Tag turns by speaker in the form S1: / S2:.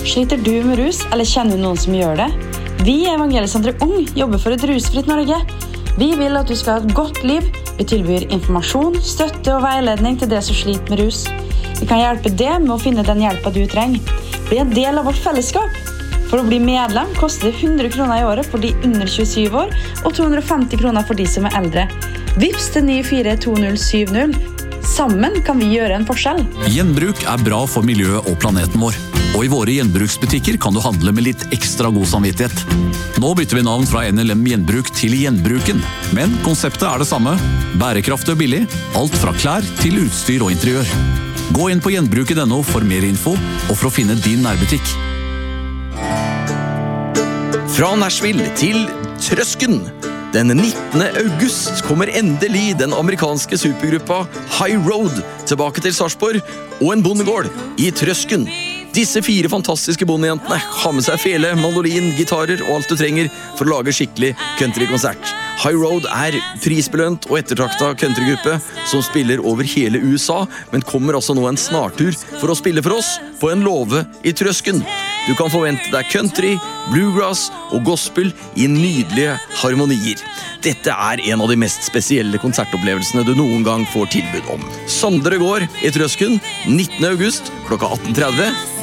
S1: Sliter du med rus, eller kjenner du noen som gjør det? Vi i Evangeliesenteret Ung jobber for et rusfritt Norge. Vi vil at du skal ha et godt liv. Vi tilbyr informasjon, støtte og veiledning til det som sliter med rus. Vi kan hjelpe deg med å finne den hjelpen du trenger. Bli en del av vårt fellesskap. For å bli medlem koster det 100 kroner i året for de under 27 år, og 250 kroner for de som er eldre. Vips til 942070. Sammen kan vi gjøre en forskjell.
S2: Gjenbruk er bra for miljøet og planeten vår. Og i våre gjenbruksbutikker kan du handle med litt ekstra god samvittighet. Nå bytter vi navn fra NLM Gjenbruk til Gjenbruken. Men konseptet er det samme. Bærekraftig og billig. Alt fra klær til utstyr og interiør. Gå inn på gjenbruket.no for mer info og for å finne din nærbutikk.
S3: Fra Nashville til Trøsken. Den 19. august kommer endelig den amerikanske supergruppa High Road tilbake til Sarpsborg og en bondegård i Trøsken. Disse 4 fantastiske bondejentene har med seg fele, mandolin, gitarer og alt du trenger for å lage skikkelig countrykonsert. High Road er prisbelønt og ettertraktet countrygruppe som spiller over hele USA, men kommer altså nå en snartur for å spille for oss på en låve i Trøsken. Du kan forvente deg country, bluegrass og gospel i nydelige harmonier. Dette er en av de mest spesielle konsertopplevelsene du noen gang får tilbud om. Sondre gård i Trøsken, 19. august klokka 18:30.